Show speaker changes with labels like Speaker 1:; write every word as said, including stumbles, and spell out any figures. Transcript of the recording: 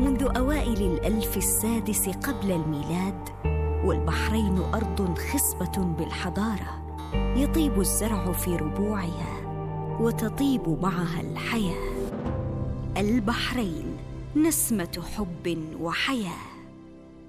Speaker 1: منذ أوائل الألف السادس قبل الميلاد، والبحرين أرض خصبة بالحضارة، يطيب الزرع في ربوعها وتطيب معها الحياة. البحرين نسمة حب وحياة.